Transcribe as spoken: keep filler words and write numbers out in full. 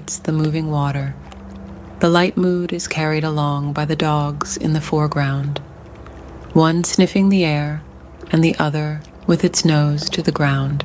meets the moving water, the light mood is carried along by the dogs in the foreground, one sniffing the air and the other with its nose to the ground.